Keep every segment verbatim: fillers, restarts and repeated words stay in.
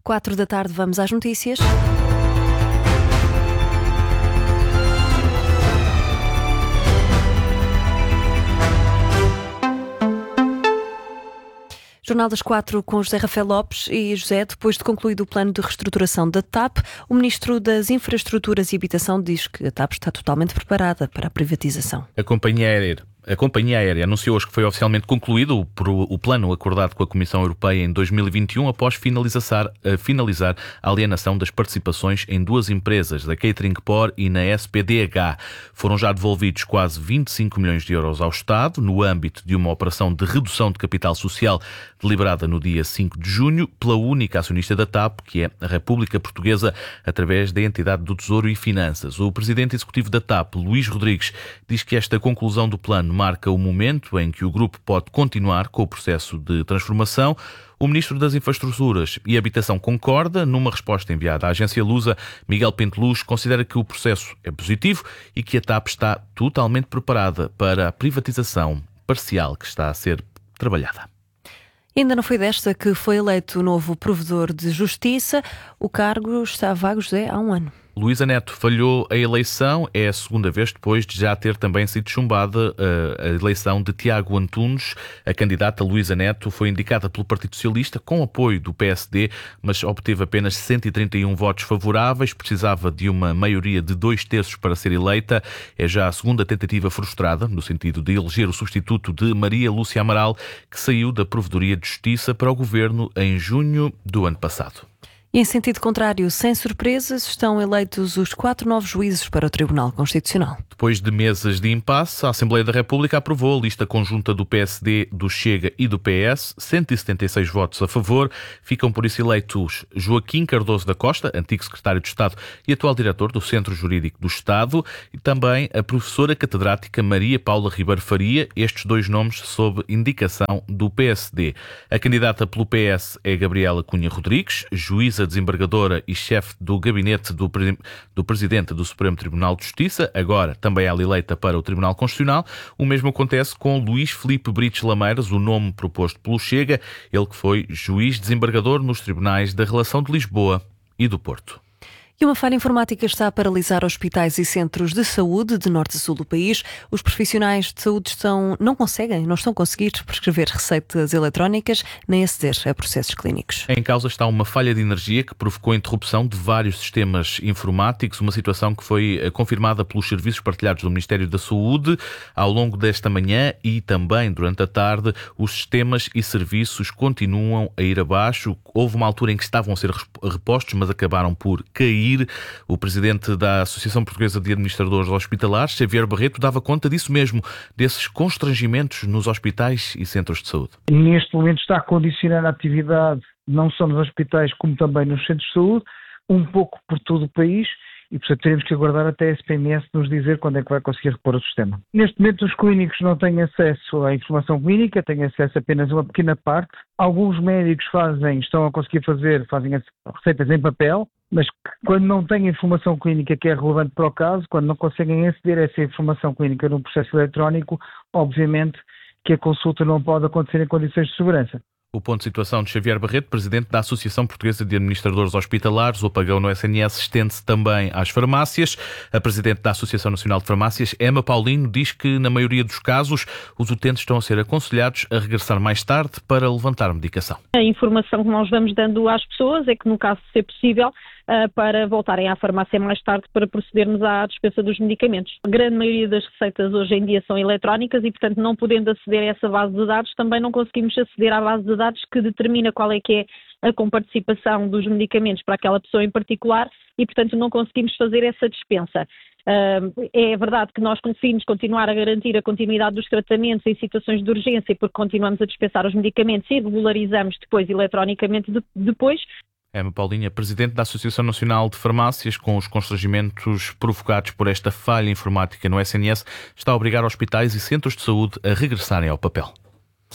Quatro da tarde, vamos às notícias. Jornal das Quatro com José Rafael Lopes. E José, depois de concluído o plano de reestruturação da T A P, o Ministro das Infraestruturas e Habitação diz que a T A P está totalmente preparada para a privatização. A companhia aérea A companhia aérea anunciou hoje que foi oficialmente concluído o plano acordado com a Comissão Europeia em dois mil e vinte e um, após finalizar, finalizar a alienação das participações em duas empresas, da Catering Por e na S P D H. Foram já devolvidos quase vinte e cinco milhões de euros ao Estado, no âmbito de uma operação de redução de capital social deliberada no dia cinco de junho pela única acionista da T A P, que é a República Portuguesa, através da entidade do Tesouro e Finanças. O presidente executivo da T A P, Luís Rodrigues, diz que esta conclusão do plano marca o momento em que o grupo pode continuar com o processo de transformação. O Ministro das Infraestruturas e Habitação concorda. Numa resposta enviada à agência Lusa, Miguel Penteluz considera que o processo é positivo e que a T A P está totalmente preparada para a privatização parcial que está a ser trabalhada. Ainda não foi desta que foi eleito o novo provedor de justiça. O cargo está vago, José, há um ano. Luísa Neto falhou a eleição, é a segunda vez depois de já ter também sido chumbada a eleição de Tiago Antunes. A candidata Luísa Neto foi indicada pelo Partido Socialista com apoio do P S D, mas obteve apenas cento e trinta e um votos favoráveis, precisava de uma maioria de dois terços para ser eleita. É já a segunda tentativa frustrada, no sentido de eleger o substituto de Maria Lúcia Amaral, que saiu da Provedoria de Justiça para o Governo em junho do ano passado. E em sentido contrário, sem surpresas, estão eleitos os quatro novos juízes para o Tribunal Constitucional. Depois de meses de impasse, a Assembleia da República aprovou a lista conjunta do P S D, do Chega e do P S, cento e setenta e seis votos a favor. Ficam por isso eleitos Joaquim Cardoso da Costa, antigo secretário de Estado e atual diretor do Centro Jurídico do Estado, e também a professora catedrática Maria Paula Ribeiro Faria, estes dois nomes sob indicação do P S D. A candidata pelo P S é Gabriela Cunha Rodrigues, juíza desembargadora e chefe do gabinete do, do Presidente do Supremo Tribunal de Justiça, agora também ela eleita para o Tribunal Constitucional. O mesmo acontece com Luís Filipe Brites Lameiras, o nome proposto pelo Chega, ele que foi juiz desembargador nos tribunais da Relação de Lisboa e do Porto. E uma falha informática está a paralisar hospitais e centros de saúde de norte a sul do país. Os profissionais de saúde estão, não conseguem, não estão a conseguir prescrever receitas eletrónicas nem aceder a processos clínicos. Em causa está uma falha de energia que provocou a interrupção de vários sistemas informáticos, uma situação que foi confirmada pelos serviços partilhados do Ministério da Saúde. Ao longo desta manhã e também durante a tarde, os sistemas e serviços continuam a ir abaixo. Houve uma altura em que estavam a ser repostos, mas acabaram por cair. O presidente da Associação Portuguesa de Administradores Hospitalares, Xavier Barreto, dava conta disso mesmo, desses constrangimentos nos hospitais e centros de saúde. Neste momento está a condicionar a atividade não só nos hospitais como também nos centros de saúde, um pouco por todo o país, e portanto teremos que aguardar até a S P M S nos dizer quando é que vai conseguir repor o sistema. Neste momento os clínicos não têm acesso à informação clínica, têm acesso apenas a uma pequena parte. Alguns médicos fazem, estão a conseguir fazer, fazem as receitas em papel, mas quando não têm informação clínica que é relevante para o caso, quando não conseguem aceder a essa informação clínica num processo eletrónico, obviamente que a consulta não pode acontecer em condições de segurança. O ponto de situação de Xavier Barreto, presidente da Associação Portuguesa de Administradores Hospitalares. O apagão no S N S estende-se também às farmácias. A presidente da Associação Nacional de Farmácias, Emma Paulino, diz que, na maioria dos casos, os utentes estão a ser aconselhados a regressar mais tarde para levantar medicação. A informação que nós vamos dando às pessoas é que, no caso de ser possível, para voltarem à farmácia mais tarde para procedermos à dispensa dos medicamentos. A grande maioria das receitas hoje em dia são eletrónicas e, portanto, não podendo aceder a essa base de dados, também não conseguimos aceder à base de dados que determina qual é que é a comparticipação dos medicamentos para aquela pessoa em particular e, portanto, não conseguimos fazer essa dispensa. Uh, é verdade que nós conseguimos continuar a garantir a continuidade dos tratamentos em situações de urgência porque continuamos a dispensar os medicamentos e regularizamos depois eletronicamente de, depois. Emma Paulinha, presidente da Associação Nacional de Farmácias, com os constrangimentos provocados por esta falha informática no S N S, está a obrigar hospitais e centros de saúde a regressarem ao papel.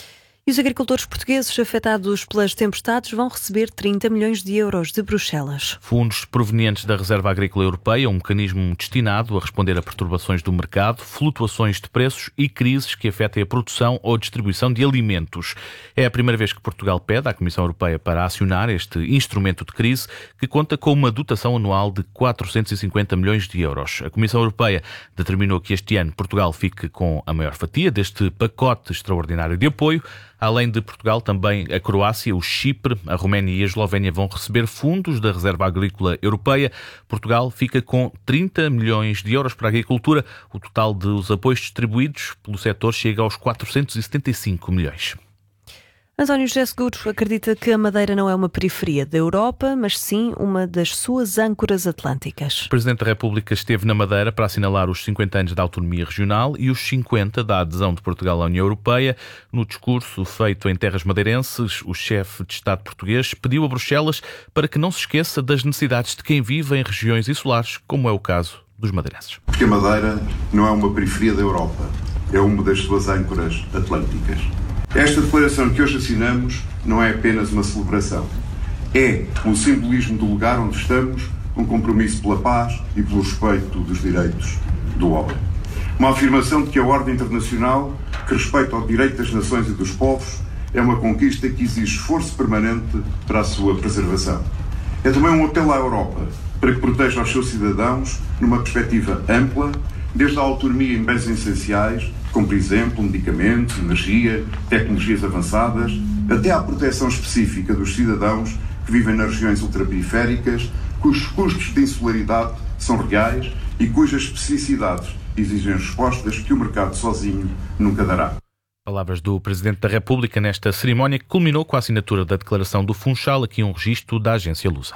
E os agricultores portugueses afetados pelas tempestades vão receber trinta milhões de euros de Bruxelas. Fundos provenientes da Reserva Agrícola Europeia, um mecanismo destinado a responder a perturbações do mercado, flutuações de preços e crises que afetem a produção ou distribuição de alimentos. É a primeira vez que Portugal pede à Comissão Europeia para acionar este instrumento de crise, que conta com uma dotação anual de quatrocentos e cinquenta milhões de euros. A Comissão Europeia determinou que este ano Portugal fique com a maior fatia deste pacote extraordinário de apoio. Além de Portugal, também a Croácia, o Chipre, a Roménia e a Eslovénia vão receber fundos da Reserva Agrícola Europeia. Portugal fica com trinta milhões de euros para a agricultura. O total dos apoios distribuídos pelo setor chega aos quatrocentos e setenta e cinco milhões. António José Seguro acredita que a Madeira não é uma periferia da Europa, mas sim uma das suas âncoras atlânticas. O Presidente da República esteve na Madeira para assinalar os cinquenta anos da autonomia regional e os cinquenta da adesão de Portugal à União Europeia. No discurso feito em terras madeirenses, o chefe de Estado português pediu a Bruxelas para que não se esqueça das necessidades de quem vive em regiões insulares, como é o caso dos madeirenses. Porque a Madeira não é uma periferia da Europa, é uma das suas âncoras atlânticas. Esta declaração que hoje assinamos não é apenas uma celebração. É, o simbolismo do lugar onde estamos, um compromisso pela paz e pelo respeito dos direitos do homem. Uma afirmação de que a ordem internacional, que respeita o direito das nações e dos povos, é uma conquista que exige esforço permanente para a sua preservação. É também um apelo à Europa para que proteja os seus cidadãos numa perspectiva ampla, desde a autonomia em bens essenciais, como por exemplo medicamentos, energia, tecnologias avançadas, até à proteção específica dos cidadãos que vivem nas regiões ultraperiféricas, cujos custos de insularidade são reais e cujas especificidades exigem respostas que o mercado sozinho nunca dará. Palavras do Presidente da República nesta cerimónia que culminou com a assinatura da Declaração do Funchal, aqui um registro da agência Lusa.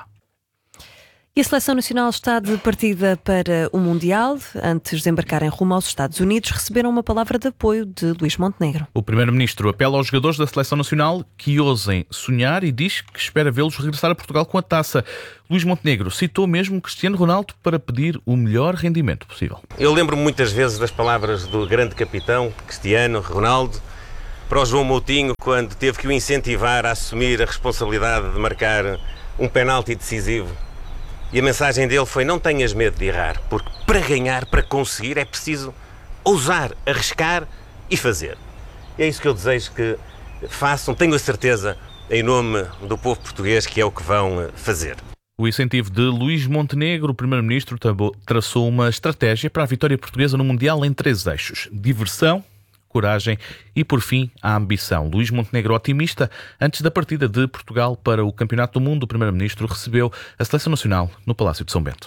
E a Seleção Nacional está de partida para o Mundial. Antes de embarcarem rumo aos Estados Unidos, receberam uma palavra de apoio de Luís Montenegro. O Primeiro-Ministro apela aos jogadores da Seleção Nacional que ousem sonhar e diz que espera vê-los regressar a Portugal com a taça. Luís Montenegro citou mesmo Cristiano Ronaldo para pedir o melhor rendimento possível. Eu lembro-me muitas vezes das palavras do grande capitão Cristiano Ronaldo para o João Moutinho quando teve que o incentivar a assumir a responsabilidade de marcar um penalti decisivo. E a mensagem dele foi: não tenhas medo de errar, porque para ganhar, para conseguir, é preciso ousar, arriscar e fazer. E é isso que eu desejo que façam, tenho a certeza, em nome do povo português, que é o que vão fazer. O incentivo de Luís Montenegro, o Primeiro-Ministro, traçou uma estratégia para a vitória portuguesa no Mundial em três eixos: diversão, coragem e, por fim, a ambição. Luís Montenegro, otimista, antes da partida de Portugal para o Campeonato do Mundo, o Primeiro-Ministro recebeu a Seleção Nacional no Palácio de São Bento.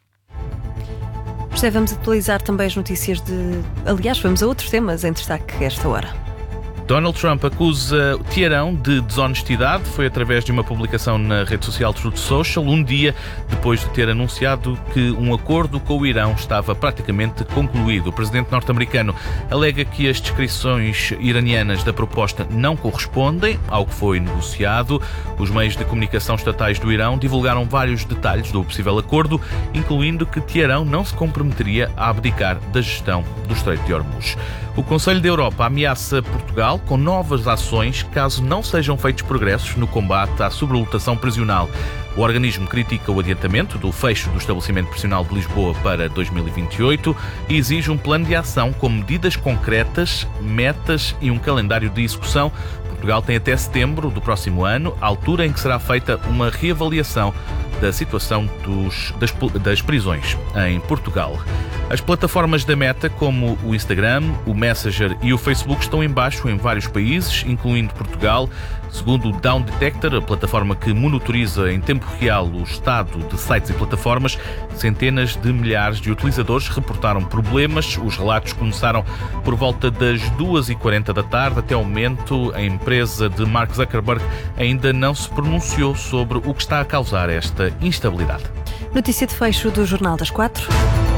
José, vamos atualizar também as notícias de... Aliás, vamos a outros temas em destaque a esta hora. Donald Trump acusa Teherão de desonestidade. Foi através de uma publicação na rede social Truth Social, um dia depois de ter anunciado que um acordo com o Irão estava praticamente concluído. O presidente norte-americano alega que as descrições iranianas da proposta não correspondem ao que foi negociado. Os meios de comunicação estatais do Irão divulgaram vários detalhes do possível acordo, incluindo que Teherão não se comprometeria a abdicar da gestão do Estreito de Hormuz. O Conselho da Europa ameaça Portugal com novas ações caso não sejam feitos progressos no combate à sobrelotação prisional. O organismo critica o adiantamento do fecho do estabelecimento prisional de Lisboa para dois mil e vinte e oito e exige um plano de ação com medidas concretas, metas e um calendário de execução. Portugal tem até setembro do próximo ano, altura em que será feita uma reavaliação da situação dos, das, das prisões em Portugal. As plataformas da Meta, como o Instagram, o Messenger e o Facebook, estão em baixo em vários países, incluindo Portugal. Segundo o Down Detector, a plataforma que monitoriza em tempo real o estado de sites e plataformas, centenas de milhares de utilizadores reportaram problemas. Os relatos começaram por volta das duas e quarenta da tarde. Até ao momento, a empresa de Mark Zuckerberg ainda não se pronunciou sobre o que está a causar esta instabilidade. Notícia de fecho do Jornal das Quatro.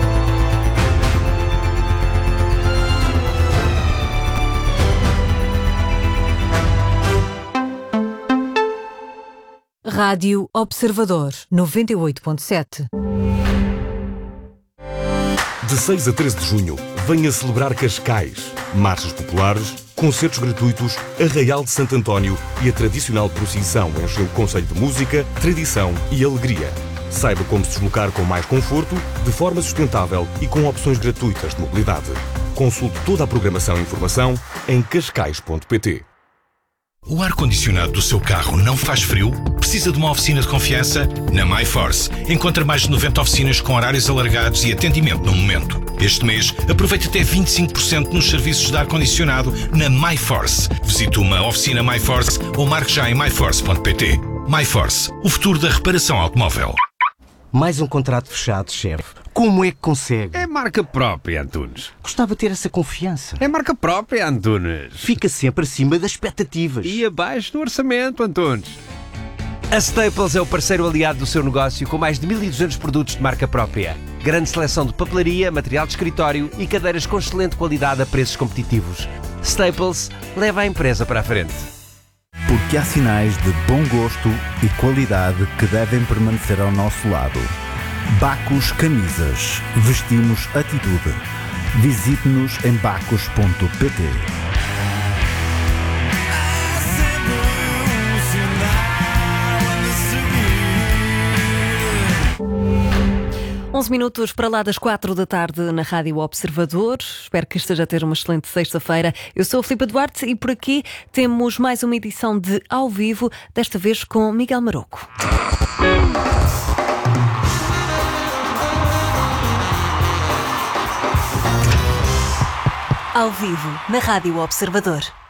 Rádio Observador, noventa e oito ponto sete. De seis a treze de junho, venha celebrar Cascais. Marchas populares, concertos gratuitos, Arraial de Santo António e a tradicional procissão enchem o concelho de música, tradição e alegria. Saiba como se deslocar com mais conforto, de forma sustentável e com opções gratuitas de mobilidade. Consulte toda a programação e informação em cascais ponto pt. O ar-condicionado do seu carro não faz frio? Precisa de uma oficina de confiança? Na MyForce encontra mais de noventa oficinas com horários alargados e atendimento no momento. Este mês, aproveite até vinte e cinco por cento nos serviços de ar-condicionado na MyForce. Visite uma oficina MyForce ou marque já em my force ponto pt. MyForce, o futuro da reparação automóvel. Mais um contrato fechado, chefe. Como é que consegue? É marca própria, Antunes. Gostava de ter essa confiança. É marca própria, Antunes. Fica sempre acima das expectativas. E abaixo do orçamento, Antunes. A Staples é o parceiro aliado do seu negócio com mais de mil e duzentos produtos de marca própria. Grande seleção de papelaria, material de escritório e cadeiras com excelente qualidade a preços competitivos. Staples leva a empresa para a frente. Porque há sinais de bom gosto e qualidade que devem permanecer ao nosso lado. Bacos Camisas. Vestimos atitude. Visite-nos em bacos ponto pt. onze minutos para lá das quatro da tarde na Rádio Observador. Espero que esteja a ter uma excelente sexta-feira. Eu sou a Filipa Duarte e por aqui temos mais uma edição de Ao Vivo, desta vez com Miguel Maroco. Ao vivo, na Rádio Observador.